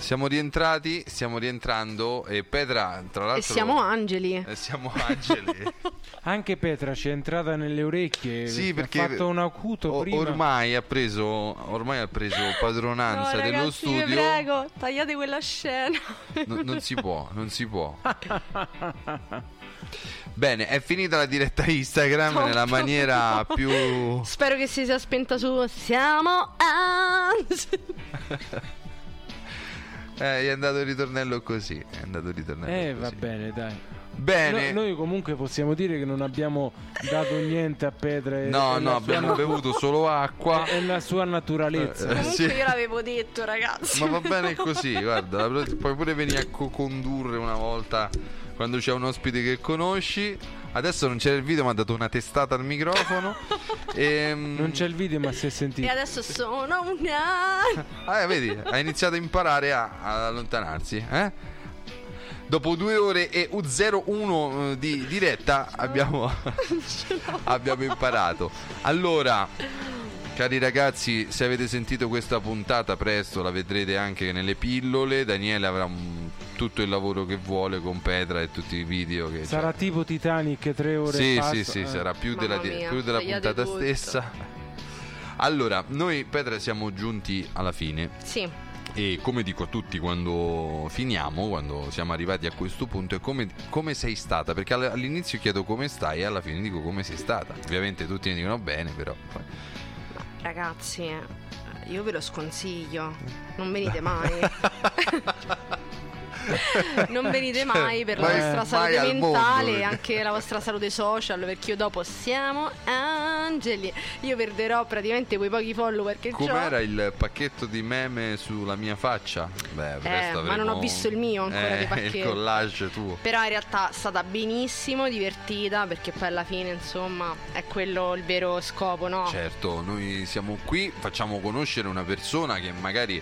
Siamo rientrando e Petra, tra l'altro... E siamo angeli. Anche Petra ci è entrata nelle orecchie. Sì, perché ha fatto un acuto prima. Ormai ha preso padronanza no, dello ragazzi, studio. vi prego, tagliate quella scena. Non si può. Bene, è finita la diretta Instagram nella maniera più... Spero che si sia spenta su Siamo angeli. È andato il ritornello così. Va bene, dai. Bene. Noi comunque possiamo dire che non abbiamo dato niente a Petra. No, abbiamo bevuto solo acqua. È la sua naturalezza. Comunque sì. io l'avevo detto, ragazzi. Ma va bene così, guarda, puoi pure venire a co-condurre una volta quando c'è un ospite che conosci. Adesso non c'era il video, mi ha dato una testata al microfono. Non c'è il video, ma si è sentito. E adesso sono vedi, ha iniziato a imparare ad allontanarsi, Dopo 2 ore e 01 di diretta abbiamo imparato. Allora, cari ragazzi, se avete sentito questa puntata, presto la vedrete anche nelle pillole. Daniele avrà tutto il lavoro che vuole con Petra e tutti i video che sarà tipo Titanic, 3 ore. Sì, sarà più della puntata tutto. stessa. Allora, noi Petra siamo giunti alla fine. Sì. E come dico a tutti quando siamo arrivati a questo punto, è come sei stata, perché all'inizio chiedo come stai e alla fine dico come sei stata. Ovviamente tutti mi dicono bene, però ragazzi, io ve lo sconsiglio, non venite mai. Non venite mai per la vostra salute mentale e anche la vostra salute social, perché io dopo siamo angeli. Io perderò praticamente quei pochi follower che ho. Com'era il pacchetto di meme sulla mia faccia? Ma non ho visto il mio ancora di pacchetto. Il collage tuo. Però in realtà è stata benissimo, divertita, perché poi alla fine insomma è quello il vero scopo, no? Certo, noi siamo qui, facciamo conoscere una persona che magari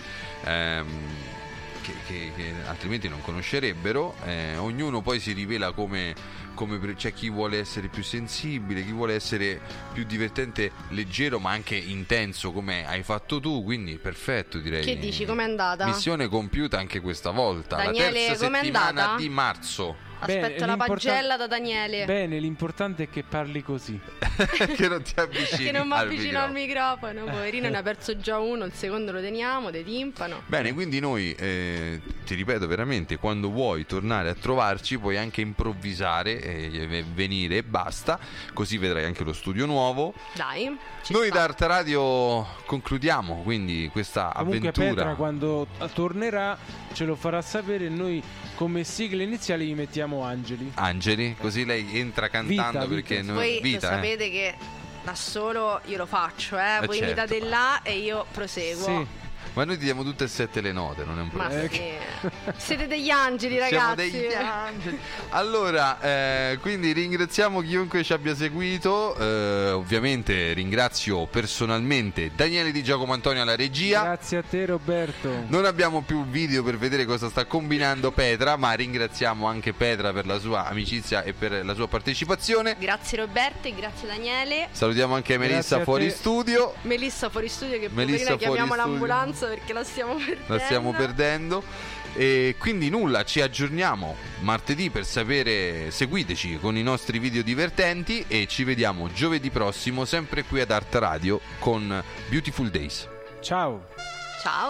che altrimenti non conoscerebbero. Ognuno poi si rivela come c'è chi vuole essere più sensibile, chi vuole essere più divertente, leggero ma anche intenso come hai fatto tu, quindi perfetto, direi. Che dici, com'è andata? Missione compiuta anche questa volta. Daniele, la terza com'è settimana andata? di marzo. Aspetta la pagella da Daniele. Bene, l'importante è che parli così. Che non ti avvicini. Che non mi avvicino al microfono. Poverino, ne ha perso già uno, il secondo lo teniamo, de timpano. Bene, quindi noi ti ripeto veramente, quando vuoi tornare a trovarci puoi anche improvvisare e venire e basta. Così vedrai anche lo studio nuovo. Dai, noi da Art Radio concludiamo quindi questa comunque avventura. Petra quando tornerà ce lo farà sapere. Noi come sigla iniziale gli mettiamo Angeli, così lei entra cantando. Vita. Perché voi vita, sapete che da solo io lo faccio, voi certo. mi date là e io proseguo. Sì. Ma noi ti diamo tutte e 7 le note, non è un problema. Ma sì. Siete degli angeli, ragazzi. Siamo degli angeli. Allora, quindi ringraziamo chiunque ci abbia seguito. Ovviamente ringrazio personalmente Daniele Di Giacomo Antonio alla regia. Grazie a te, Roberto. Non abbiamo più video per vedere cosa sta combinando Petra, ma ringraziamo anche Petra per la sua amicizia e per la sua partecipazione. Grazie Roberto e grazie Daniele. Salutiamo anche Melissa fuori studio. Melissa fuori studio, che poverina chiamiamo l'ambulanza perché la stiamo perdendo. E quindi nulla, ci aggiorniamo martedì per sapere. Seguiteci con i nostri video divertenti e ci vediamo giovedì prossimo sempre qui ad Art Radio con Beautiful Days. Ciao. Ciao.